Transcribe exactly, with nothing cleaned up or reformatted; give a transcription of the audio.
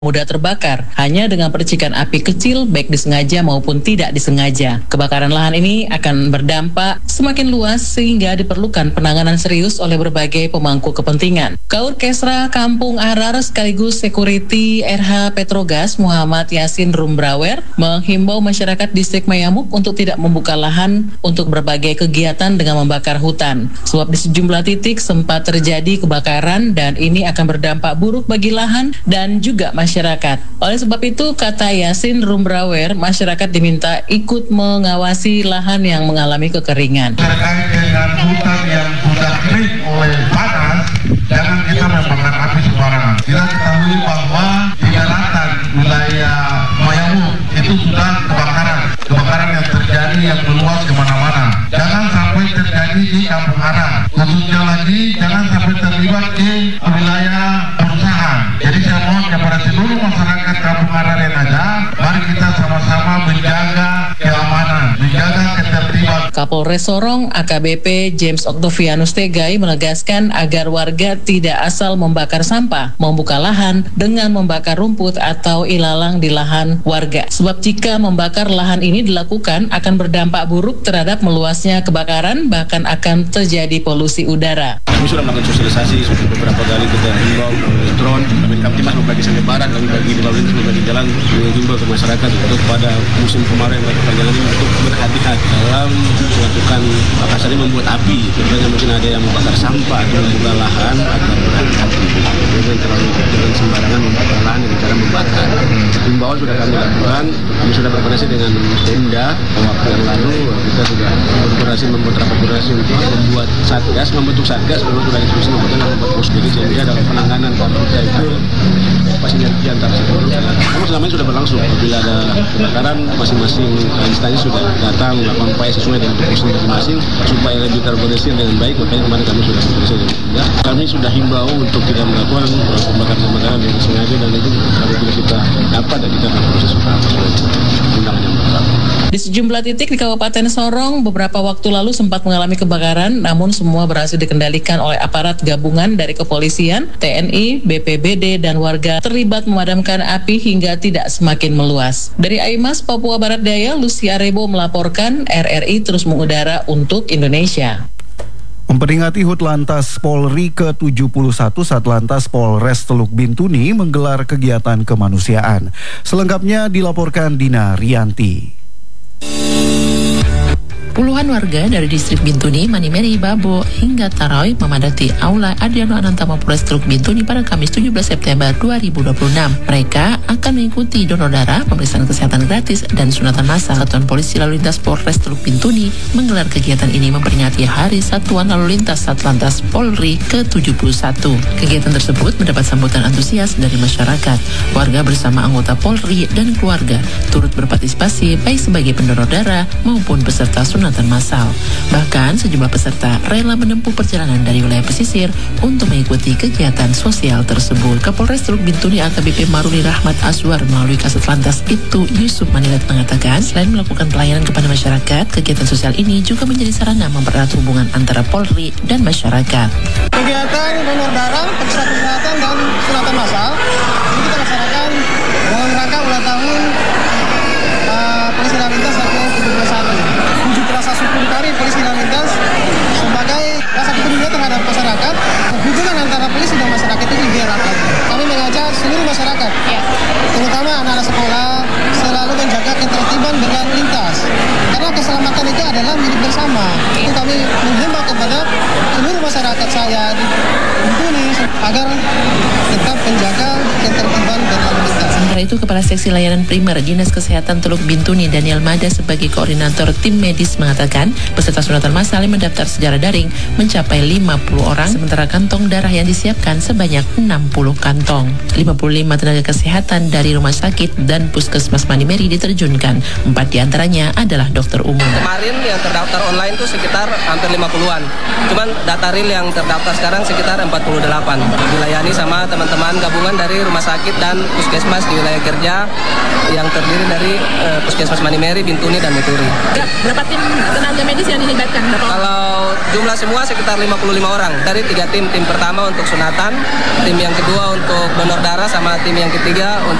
mudah terbakar hanya dengan percikan api kecil baik disengaja maupun tidak disengaja. Kebakaran lahan ini akan berdampak semakin luas sehingga diperlukan penanganan serius oleh berbagai pemangku kepentingan. Kaur Kesra Kampung Arar sekaligus Security R H Petrogas Muhammad Yasin Rumbrawer menghimbau masyarakat distrik Mayamuk untuk tidak membuka lahan untuk berbagai kegiatan dengan membakar hutan. Sebab di sejumlah titik sempat terjadi kebakaran dan ini akan berdampak buruk bagi lahan dan juga masyarakat. masyarakat. Oleh sebab itu, kata Yasin Rumbrawer, masyarakat diminta ikut mengawasi lahan yang mengalami kekeringan. Terkait dengan hutan yang sudah kering oleh panas, jangan kita membakar api sembarangan. Kita ketahui bahwa di daratan wilayah Mayamuk itu sudah kebakaran. Kebakaran yang terjadi yang meluas kemana-mana. Jangan sampai terjadi di Kampung Arar. Khususnya lagi, jangan sampai terlibat di wilayah perusahaan. Jadi saya mohon kepada seluruh masyarakat Kampung Arar yang ada, mari kita sama-sama menjaga keamanan, menjaga ketertiban. Kapolres Sorong A K B P James Octavianus Tegai menegaskan agar warga tidak asal membakar sampah, membuka lahan dengan membakar rumput atau ilalang di lahan warga. Sebab jika membakar lahan ini dilakukan akan berdampak buruk terhadap meluasnya kebakaran, bahkan akan terjadi polusi udara. Kami sudah melakukan sosialisasi, sudah beberapa kali kita himbau melalui drone, kami Kamtimas membagi selebaran, kami bagi di lalu membagi jalan, menghimbau ke masyarakat untuk pada musim kemarau yang berpanjangan ini untuk berhati-hati dalam melakukan bakar ini membuat api. Contohnya mungkin ada yang membakar sampah atau membuka lahan agar berhati-hati. Jangan terlalu jangan sembarangan membakar lahan dengan cara membakar. Himbauan sudah kami lakukan, kami sudah berkoordinasi dengan Pemda waktu yang lalu, kita sudah berkoordinasi membuat rapat koordinasi untuk membuat satgas, membentuk satgas, memang sudah instruksi membuat posko sehingga dalam penanganan konflik itu sinergi antara seluruh pihak. Namun selama ini sudah berlangsung. Apabila ada kebakaran, masing-masing instansi sudah datang melakukan upaya sesuai dengan tupoksi masing-masing supaya lebih terkoordinasi dengan baik. Makanya kemarin kami sudah berkoordinasi dengan Pemda. Kami sudah himbau untuk tidak melakukan pembakaran-pembakaran yang sengaja dan itu apabila kita dapat dan kita akan proses sesuai undangan yang berlaku. Di sejumlah titik di Kabupaten Sorong beberapa waktu lalu sempat mengalami kebakaran, namun semua berhasil dikendalikan oleh aparat gabungan dari kepolisian, T N I, B P B D, dan warga terlibat memadamkan api hingga tidak semakin meluas. Dari Aimas, Papua Barat Daya, Lucia Rebo melaporkan, R R I terus mengudara untuk Indonesia. Memperingati Hut Lantas Polri ke tujuh puluh satu, Satlantas Polres Teluk Bintuni menggelar kegiatan kemanusiaan. Selengkapnya dilaporkan Dina Rianti. Puluhan warga dari distrik Bintuni, Manimeri, Babo, hingga Taroy memadati Aula Adriano Anantama Polres Teluk Bintuni pada Kamis tujuh belas September dua ribu dua puluh enam. Mereka akan mengikuti donor darah, pemeriksaan kesehatan gratis, dan sunatan massal. Satuan Polisi Lalu Lintas Polres Teluk Bintuni menggelar kegiatan ini memperingati Hari Satuan Lalu Lintas Satlantas Polri ke tujuh puluh satu. Kegiatan tersebut mendapat sambutan antusias dari masyarakat. Warga bersama anggota Polri dan keluarga turut berpartisipasi baik sebagai pendonor darah maupun peserta sunatan massal. Bahkan sejumlah peserta rela menempuh perjalanan dari wilayah pesisir untuk mengikuti kegiatan sosial tersebut. Kapolres Teluk Bintuni A K B P Maruli Rahmat Azwar melalui Kasat Lantas itu Yusuf Manilat mengatakan, selain melakukan pelayanan kepada masyarakat, kegiatan sosial ini juga menjadi sarana mempererat hubungan antara Polri dan masyarakat. Kegiatan donor darah, pemeriksaan kesehatan dan sunatan massal ini kita laksanakan dalam rangka ulang tahun uh, Polisi Lalu Lintas ke tujuh puluh satu. Rasa syukur kami Polisi Lalu Lintas sebagai rasa kepedulian terhadap masyarakat. Hubungan antara polisi dan masyarakat itu lebih erat. Kami mengajak seluruh masyarakat, ya, terutama anak-anak sekolah, selalu menjaga ketertiban berlalu lintas. Karena keselamatan itu adalah milik bersama. Itu kami menghimbau kepada seluruh masyarakat saya di Bintuni agar tetap menjaga ketertiban berlalu lintas. Sementara itu, Kepala Seksi Layanan Primer Dinas Kesehatan Teluk Bintuni Daniel Mada sebagai koordinator tim medis mengatakan peserta sunatan massal yang mendaftar secara daring mencapai lima puluh orang, sementara kantong darah yang disiapkan sebanyak enam puluh kantong. lima puluh lima tenaga kesehatan dari rumah sakit dan puskesmas Manimeri diterjunkan. Empat diantaranya adalah dokter umum. Kemarin yang terdaftar online itu sekitar hampir lima puluhan. Cuman data real yang terdaftar sekarang sekitar empat puluh delapan. Dilayani sama teman-teman gabungan dari rumah sakit dan puskesmas di wilayah balai kerja yang terdiri dari uh, Puskesmas Manimeri, Bintuni, dan Muturi. Berapa tim tenaga medis yang dilibatkan? Berapa? Kalau jumlah semua sekitar lima puluh lima orang. Dari tiga tim, tim pertama untuk sunatan, tim yang kedua untuk donor darah, sama tim yang ketiga untuk